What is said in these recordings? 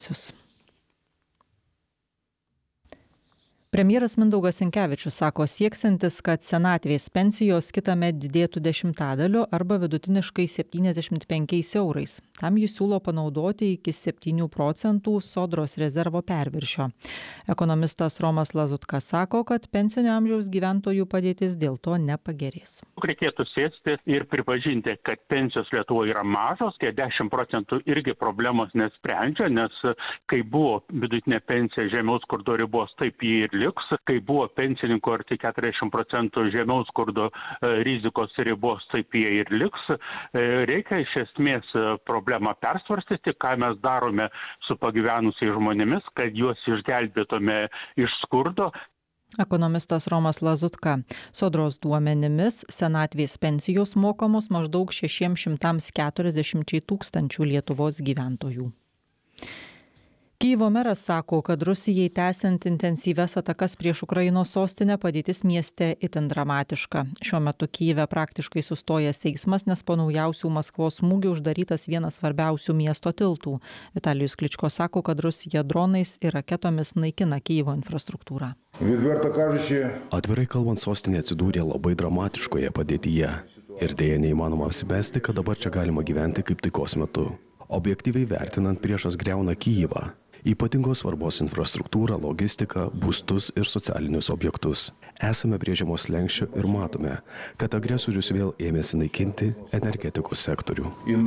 Premjeras Mindaugas Sinkevičius sako sieksiantis, kad senatvės pensijos kitąmet didėtų 10% arba vidutiniškai 75 eurais. Tam jis siūlo panaudoti iki 7% sodros rezervo perviršio. Ekonomistas Romas Lazutka sako, kad pensinio amžiaus gyventojų padėtis dėl to nepagerės. Reikėtų sėsti ir pripažinti, kad pensijos Lietuvoje yra mažos, tie 10% irgi problemos nesprendžia, nes kai buvo vidutinė pensija žemiau skurdo ribos, taip jį ir liks. Kai buvo pensininkų arti 40% žemiau skurdo rizikos ribos, taip jie ir liks. Reikia iš esmės problemą persvarstyti, ką mes darome su pagyvenusiais žmonėmis, kad juos išgelbėtume iš skurdo. Ekonomistas Romas Lazutka. Sodros duomenimis senatvės pensijos mokamos maždaug 640 tūkstančių Lietuvos gyventojų. Kyjivo meras sako, kad Rusijai tęsiant intensyvias atakas prieš Ukrainos sostinę padėtis mieste itin dramatiška. Šiuo metu Kyjive praktiškai sustojęs eismas, nes po naujausių Maskvos smūgių uždarytas vienas svarbiausių miesto tiltų. Vitalijus Kličko sako, kad Rusija dronais ir raketomis naikina Kyjivo infrastruktūrą. Atvirai kalbant, sostinė atsidūrė labai dramatiškoje padėtyje. Ir dėja neįmanoma apsimesti, kad dabar čia galima gyventi kaip taikos metu. Objektyviai vertinant, priešas griauna Kyjivą. Ypatingos svarbos infrastruktūrą, logistiką, būstus ir socialinius objektus. Esame prie žemos slenksčio ir matome, kad agresorius vėl ėmėsi naikinti energetikos sektorių.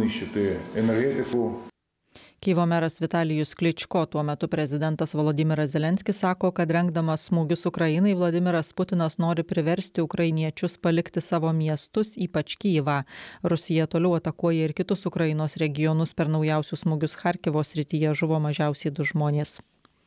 Kyjivo meras Vitalijus Kličko. Tuo metu prezidentas Volodymyras Zelenskis sako, kad rengdamas smūgius Ukrainai, Vladimiras Putinas nori priversti ukrainiečius palikti savo miestus, ypač Kyjivą. Rusija toliau atakuoja ir kitus Ukrainos regionus. Per naujausius smūgius Charkivo srityje žuvo mažiausiai 2 žmonės.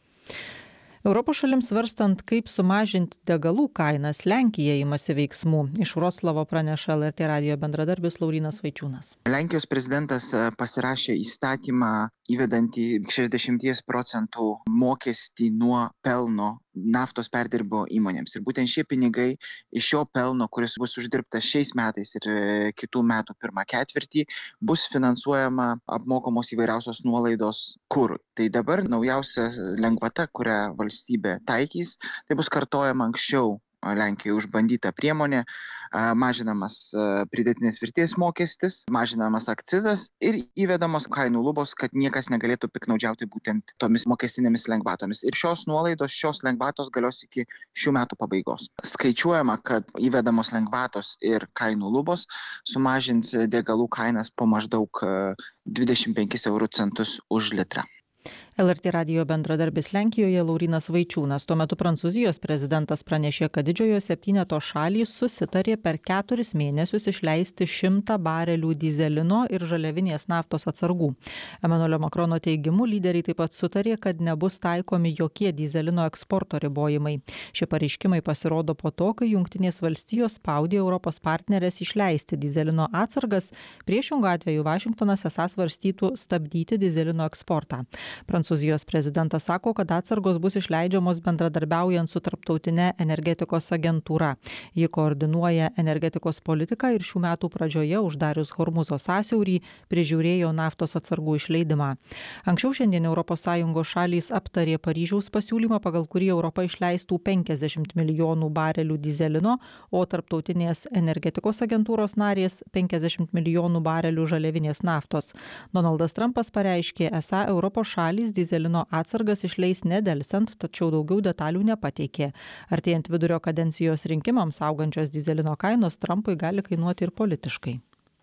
Europos šalims svarstant, kaip sumažinti degalų kainas, Lenkija imasi veiksmų. Iš Vroclavo praneša LRT radijo bendradarbis Laurynas Vaičiūnas. Lenkijos prezidentas pasirašė įstatymą įvedantį 60% mokestį nuo pelno naftos perdirbimo įmonėms. Ir būtent šie pinigai iš šio pelno, kuris bus uždirbtas šiais metais ir kitų metų pirmą ketvirtį, bus finansuojama apmokamos įvairiausios nuolaidos kurui. Tai dabar naujausia lengvata, kurią valstybė taikys, tai bus kartojama anksčiau Lenkijoje užbandyta priemonė, mažinamas pridėtinės vertės mokestis, mažinamas akcizas ir įvedamos kainų lubos, kad niekas negalėtų piktnaudžiauti būtent tomis mokestinėmis lengvatomis. Ir šios nuolaidos, šios lengvatos galios iki šių metų pabaigos. Skaičiuojama, kad įvedamos lengvatos ir kainų lubos sumažins degalų kainas po maždaug 25 eurų centus už litrą. LRT radijo bendradarbis Lenkijoje Laurynas Vaičiūnas. Tuo metu Prancūzijos prezidentas pranešė, kad didžiojo septyneto šalys susitarė per 4 mėnesius išleisti 100 barelių dyzelino ir žaliavinės naftos atsargų. Emanuelio Makrono teigimu, lyderiai taip pat sutarė, kad nebus taikomi jokie dyzelino eksporto ribojimai. Šie pareiškimai pasirodo po to, kai Jungtinės valstijos spaudė Europos partnerės išleisti dyzelino atsargas. Priešingu atveju Vašingtonas esą svarstytų stabdyti dyzelino eksportą. Prancūzijos prezidentas sako, kad atsargos bus išleidžiamos bendradarbiaujant su Tarptautinė energetikos agentūra. Ji koordinuoja energetikos politiką ir šių metų pradžioje uždarius Hormuzo sąsiaurį prižiūrėjo naftos atsargų išleidimą. Anksčiau šiandien ES šalys aptarė Paryžiaus pasiūlymą, pagal kurį Europa išleistų 50 milijonų barelių dyzelino, o Tarptautinės energetikos agentūros narės 50 milijonų barelių žaliavinės naftos. Donaldas Trumpas pareiškė, esą Europos šalys dyzelino atsargas išleis nedelsiant, tačiau daugiau detalių nepateikė. Artėjant vidurio kadencijos rinkimams augančios dyzelino kainos Trumpui gali kainuoti ir politiškai.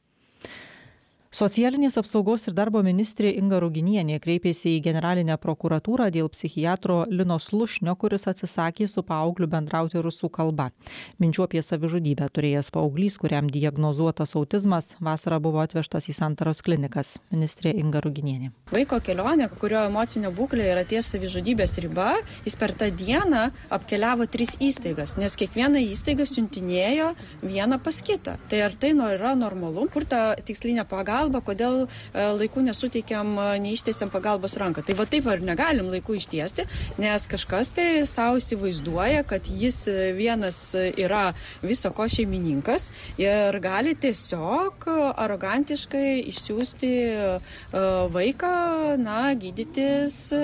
Socialinės apsaugos ir darbo ministrė Inga Ruginienė kreipėsi į generalinę prokuratūrą dėl psichiatro Lino Slušnio, kuris atsisakė su paaugliu bendrauti rusų kalba. Minčių apie savižudybę turėjęs paauglys, kuriam diagnozuotas autizmas, vasarą buvo atvežtas į Santaros klinikas. Ministrė Inga Ruginienė. Vaiko kelionė, kurio emocinė būklė yra ties savižudybės riba, jis per tą dieną apkeliavo 3 įstaigas, nes kiekviena įstaiga siuntinėjo vieną pas kitą. Tai ar tai yra normalu, kur ta tikslinė pagalba pagalbą, kodėl laiku nesuteikiam, neištiesiam pagalbos ranką. Tai va taip ar negalim laiku ištiesti, nes kažkas tai savo įsivaizduoja, kad jis vienas yra viso ko šeimininkas ir gali tiesiog arogantiškai išsiųsti vaiką, gydytis